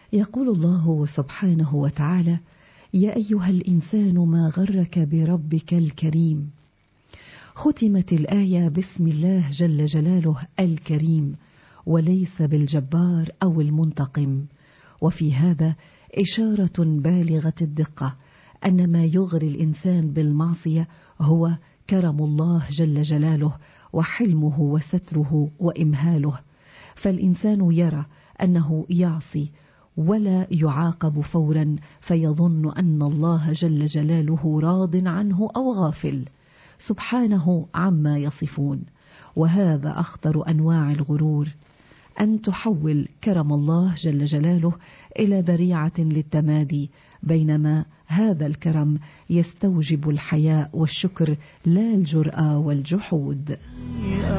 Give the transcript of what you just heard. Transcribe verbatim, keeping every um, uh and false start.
يقول الله سبحانه وتعالى: يا أيها الإنسان ما غرك بربك الكريم. ختمت الآية باسم الله جل جلاله الكريم، وليس بالجبار أو المنتقم. وفي هذا إشارة بالغة الدقة أن ما يغري الإنسان بالمعصية هو كرم الله جل جلاله وحلمه وستره وإمهاله. فالإنسان يرى أنه يعصي ولا يعاقب فورا، فيظن أن الله جل جلاله راض عنه أو غافل، سبحانه عما يصفون. وهذا أخطر أنواع الغرور، أن تحول كرم الله جل جلاله إلى ذريعة للتمادي، بينما هذا الكرم يستوجب الحياء والشكر لا الجرأة والجحود.